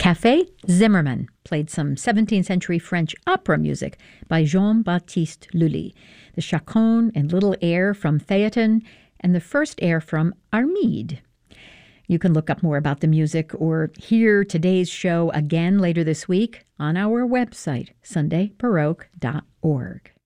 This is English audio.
Café Zimmermann played some 17th century French opera music by Jean-Baptiste Lully, the chaconne and little air from Phaeton, and the first air from Armide. You can look up more about the music or hear today's show again later this week on our website, sundaybaroque.org.